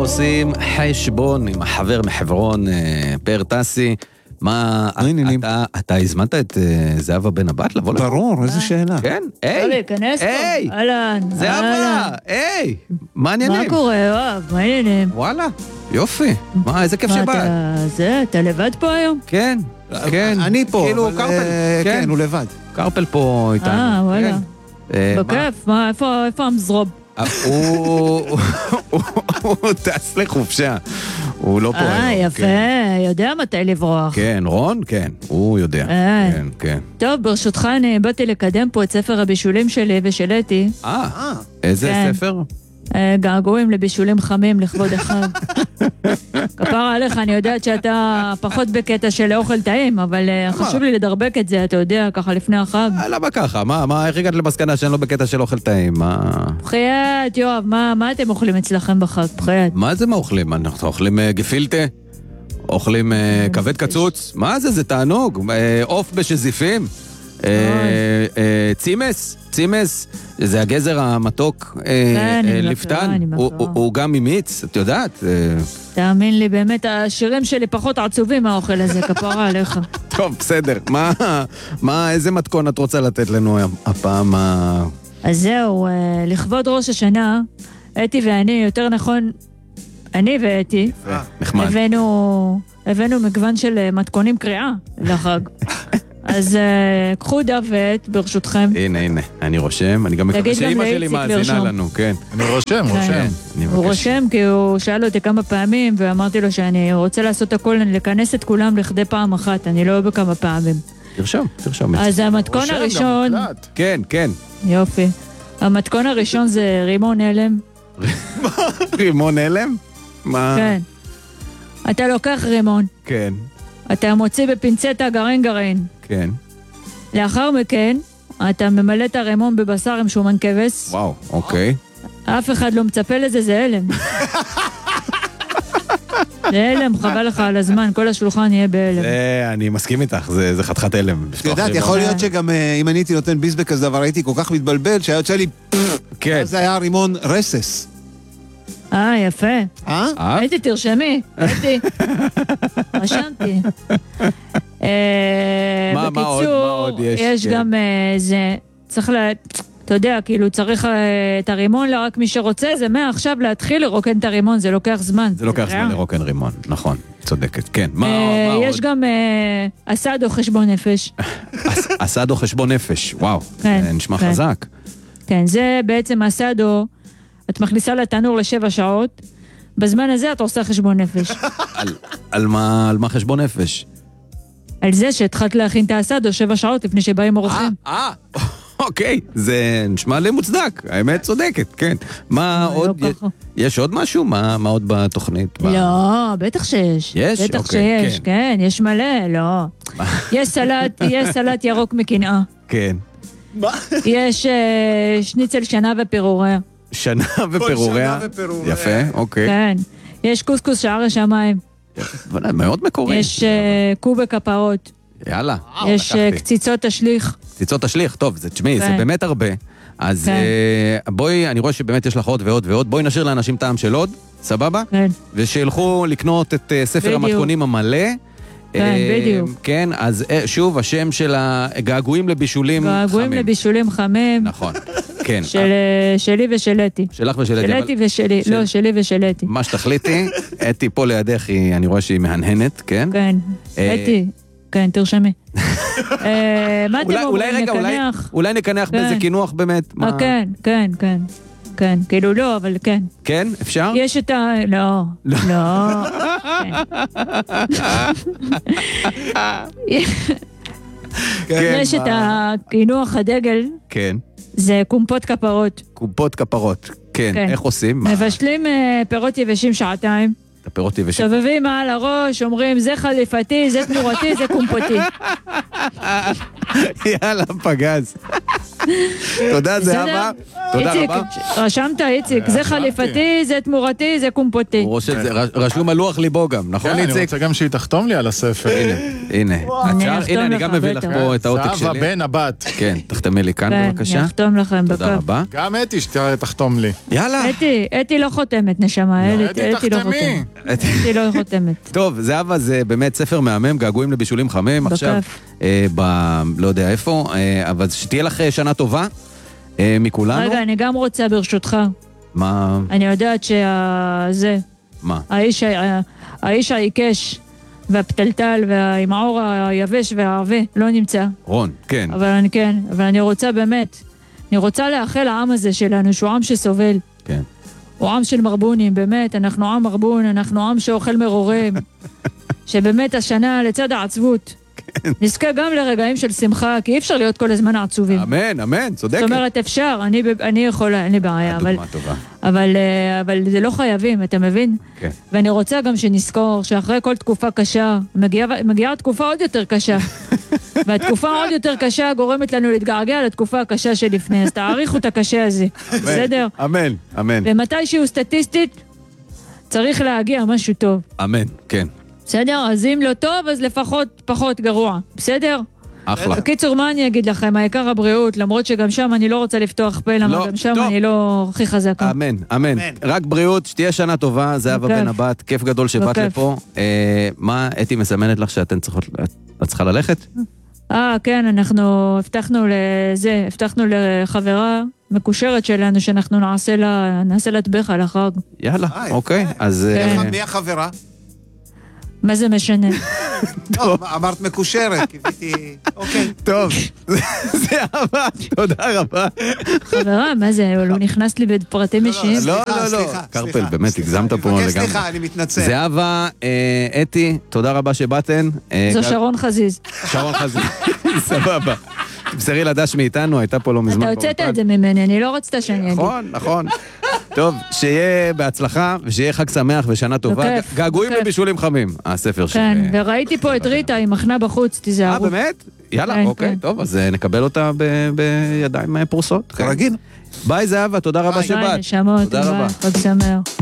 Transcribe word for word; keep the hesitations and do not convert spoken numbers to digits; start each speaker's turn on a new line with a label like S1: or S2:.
S1: עושים חשבון עם החבר מחברון, פאר טסי. מה, אתה, אתה הזמנת את זהבה בן הבת לבוא לפה?
S2: ברור, איזה שאלה.
S1: כן, היי, היי, זהבה, היי, מה העניינים?
S3: מה קורה, יואב? מה העניינים?
S1: וואלה, יופי, מה, איזה כיף שבאת.
S3: מה אתה, זה, אתה לבד פה היום?
S1: כן, כן.
S2: אני פה,
S1: כאילו קרפל,
S2: כן, הוא לבד.
S1: קרפל פה איתנו.
S3: אה, וואלה. בכיף, מה, איפה המזרוב?
S1: הוא טס לחופשה, הוא לא פה.
S3: אה, יפה, יודע מתי לברוח.
S1: כן, רון? כן, הוא יודע. כן, כן.
S3: טוב, ברשותך אני באתי לקדם פה את ספר הבישולים שלי ושל אתי.
S1: אה, איזה ספר?
S3: געגועים לבישולים חמים לכבוד החג. כפרה עליך, אני יודעת שאתה פחות בקטע של אוכל טעים, אבל חשוב לי לדרבק את זה, אתה יודע, ככה לפני החג.
S1: למה ככה? מה, איך הגעת למסקנה שאני לא בקטע של אוכל טעים?
S3: בחיית, יואב, מה אתם אוכלים אצלכם בחג? בחיית.
S1: מה זה מה אוכלים? אנחנו אוכלים גפילטה? אוכלים כבד קצוץ? מה זה? זה תענוג. עוף בשזיפים? צימס? צימס? זה הגזר המתוק לפתן, הוא גם ממיץ, את יודעת?
S3: תאמין לי, באמת, השירים שלי פחות עצובים מהאוכל הזה, כפרה עליך.
S1: טוב, בסדר. מה, איזה מתכון את רוצה לתת לנו הפעם?
S3: אז זהו, לכבוד ראש השנה, אתי ואני, יותר נכון, אני ואתי, הבאנו מגוון של מתכונים קריאה לחג. אז קחו דוות, ברשותכם.
S1: הנה, הנה, אני רושם, אני גם מקווה שאמא שלי מאזינה לנו, כן.
S2: אני רושם, רושם.
S3: הוא רושם כי הוא שאל אותי כמה פעמים, ואמרתי לו שאני רוצה לעשות הכל, לכנס את כולם לכדי פעם אחת, אני לא בכמה פעמים.
S1: תרשום, תרשום.
S3: אז המתכון הראשון...
S1: כן, כן.
S3: יופי. המתכון הראשון זה רימון אלם.
S1: רימון אלם? מה?
S3: כן. אתה לוקח רימון.
S1: כן.
S3: אתה מוציא בפינצטה גרעין גרעין.
S1: כן.
S3: לאחר מכן, אתה ממלא את הרימון בבשר עם שומן כבש.
S1: וואו, אוקיי.
S3: אף אחד לא מצפה לזה, זה אלם. זה אלם, חבל לך על הזמן, כל השולחן יהיה באלם.
S1: אני מסכים איתך, זה חתיכת אלם.
S2: את יודעת, יכול להיות שגם אם אני הייתי נותן ביסבק כזה דבר, הייתי כל כך מתבלבל, שהיה יוצא לי... כן. זה היה רימון רסס.
S3: אה, יפה.
S2: אה?
S3: הייתי, תרשמי. הייתי. רשמתי. בקיצור, יש גם זה, צריך לה... אתה יודע, כאילו צריך את הרימון לרק מי שרוצה, זה מעכשיו להתחיל לרוקן את הרימון, זה לוקח זמן.
S1: זה לוקח זמן לרוקן רימון, נכון, צודקת, כן.
S3: יש גם אסד או חשבון נפש.
S1: אסד או חשבון נפש, וואו, זה נשמע חזק.
S3: כן, זה בעצם אסד או... את מכניסה לתנור לשבע שעות, בזמן הזה את עושה חשבון נפש.
S1: על מה חשבון נפש?
S3: על זה שהתחלת להכין את האסדו שבע שעות לפני שבאים אורחים.
S1: אה, אוקיי, זה נשמע לי מוצדק, האמת צודקת, כן. מה עוד, יש עוד משהו? מה עוד בתוכנית?
S3: לא, בטח שיש.
S1: יש?
S3: בטח שיש, כן, יש מלא, לא. יש סלט ירוק מקנאה.
S1: כן.
S3: יש שניצל שנה ופירוריה.
S1: שנה ופירוריה. יפה, אוקיי.
S3: כן. יש קוסקוס שער השמיים.
S1: מאוד מקורי.
S3: יש קובה כפרות.
S1: יאללה.
S3: יש קציצות תשליך.
S1: קציצות תשליך, טוב, זה תשמעי, זה באמת הרבה. אז בואי, אני רואה שבאמת יש לך עוד ועוד ועוד. בואי נשאיר לאנשים טעם של עוד, סבבה?
S3: כן.
S1: ושילכו לקנות את ספר המתכונים המלא.
S3: כן, בדיוק.
S1: כן, אז שוב, השם של הגעגועים לבישולים חמים.
S3: געגועים לבישולים חמים.
S1: נכון, כן.
S3: שלי ושל אתי.
S1: שלך ושל אתי.
S3: של אתי ושלי, לא, שלי ושל אתי.
S1: מה שתחליטי, אתי פה לידך, אני רואה שהיא מהנהנת, כן?
S3: כן, אתי, כן, תרשמי. מה אתם אומרים, נקנח?
S1: אולי נקנח באיזה כינוח באמת?
S3: כן, כן, כן. כן, כאילו לא, אבל כן.
S1: כן, אפשר?
S3: יש את ה... לא, לא. יש את הכינוח הדגל.
S1: כן.
S3: זה קומפות כפרות.
S1: קומפות כפרות, כן. איך עושים?
S3: מבשלים פירות יבשים שעתיים.
S1: את הפירות יבשים.
S3: סובבים מעל הראש, אומרים, זה חליפתי, זה תנורתי, זה קומפותי.
S1: יאללה, פגז. תודה, זהבה. תודה רבה.
S3: רשמת, איציק, זה חליפתי, זה תמורתי, זה קומפוטי.
S1: רשום על לוח ליבו גם, נכון, איציק?
S4: אני רוצה גם שהיא תחתום לי על הספר.
S1: הנה, הנה. הנה, אני גם מביא לך פה את העותק שלי.
S4: זהבה בן הבת.
S1: כן, תחתמי לי כאן, בבקשה.
S3: כן, יחתום לכם בכף.
S1: תודה רבה.
S4: גם אתי שתחתום לי.
S1: יאללה.
S3: אתי, אתי לא חותמת, נשמה.
S4: אתי תחתמי.
S3: אתי לא חותמת.
S1: טוב, זהבה זה באמת ספר מהמם, געגועים לבישולים חמים. עכשיו, ב... לא יודע איפה, אבל שתהיה לך שנה טובה מכולנו.
S3: רגע, אני גם רוצה ברשותך.
S1: מה?
S3: אני יודעת שזה...
S1: מה?
S3: האיש, האיש העיקש והפטלטל ועם העור היבש והערבה לא נמצא.
S1: רון, כן.
S3: אבל אני כן, אבל אני רוצה באמת, אני רוצה לאחל לעם הזה שלנו, שהוא עם שסובל.
S1: כן.
S3: הוא עם של מרבונים, באמת, אנחנו עם מרבון, אנחנו עם שאוכל מרורם. שבאמת השנה לצד העצבות. נזכה גם לרגעים של שמחה, כי אי אפשר להיות כל הזמן עצובים.
S1: אמן, אמן, צודקת.
S3: זאת אומרת, אפשר, אני, אני יכולה, אין לי בעיה, אבל, אבל, אבל זה לא חייבים, אתה מבין?
S1: כן.
S3: ואני רוצה גם שנזכור שאחרי כל תקופה קשה, מגיעה, מגיעה תקופה עוד יותר קשה. והתקופה עוד יותר קשה גורמת לנו להתגעגע לתקופה הקשה שלפני, אז תעריכו את הקשה הזה, בסדר?
S1: אמן, אמן.
S3: ומתישהו סטטיסטית, צריך להגיע משהו טוב.
S1: אמן, כן.
S3: בסדר? אז אם לא טוב, אז לפחות פחות גרוע. בסדר?
S1: אחלה.
S3: בקיצור, מה אני אגיד לכם? העיקר הבריאות, למרות שגם שם אני לא רוצה לפתוח פה, למה גם שם אני לא הכי חזקה.
S1: אמן, אמן. רק בריאות, שתהיה שנה טובה, זהבה בן הבת, כיף גדול שבאת לפה. מה אתי מסמנת לך שאתן צריכות, את צריכה ללכת?
S3: אה, כן, אנחנו הבטחנו לזה, הבטחנו לחברה מקושרת שלנו, שאנחנו נעשה לה, נעשה לה טבח על החג.
S1: יאללה, אוקיי, אז...
S2: מי החברה?
S3: מה זה משנה?
S2: טוב, אמרת מקושרת, קיוויתי... אוקיי.
S1: טוב, זה אהבה, תודה רבה.
S3: חברה, מה זה? הוא נכנס לי בפרטים אישיים?
S1: לא, לא, לא. קרפל, באמת, הגזמת פה לגמרי.
S2: סליחה, אני מתנצל.
S1: זה אהבה, אתי, תודה רבה שבאתן.
S3: זו שרון חזיז.
S1: שרון חזיז, סבבה. תמסרי לדש מאיתנו, הייתה פה לא מזמן.
S3: אתה הוצאת את זה ממני, אני לא רצתה שאני אגיד.
S1: נכון, נכון. טוב, שיהיה בהצלחה, ושיהיה חג שמח ושנה טובה. געגועים לבישולים חמים, הספר של...
S3: כן, וראיתי פה את ריטה, היא מחנה בחוץ, תיזהרו.
S1: אה, באמת? יאללה, אוקיי, טוב, אז נקבל אותה בידיים פרוסות.
S2: כרגיל.
S1: ביי זהבה, תודה רבה שבאת.
S3: ביי, נשמות, חג שמח.